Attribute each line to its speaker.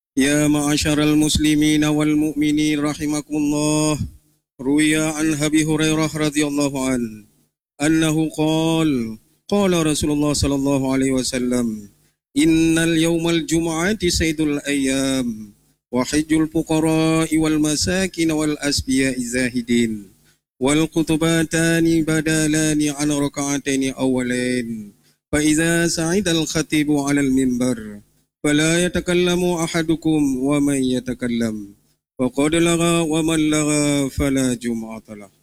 Speaker 1: يا معشر المسلمين والمؤمنين رحمكم الله. روي عن أبي هريرة رضي الله عنه أنه قال رسول الله صلى الله عليه وسلم: إن اليوم الجمعة سيد الأيام، وحج الفقراء والمساكين والأسبياء الزاهدين، والخطبتان بدلان عن ركعتين أولين، فإذا سعد الخطيب على المنبر فلا يتكلم أحدكم، ومن يتكلم فقد لغى، ومن لغى فلا جمعة له.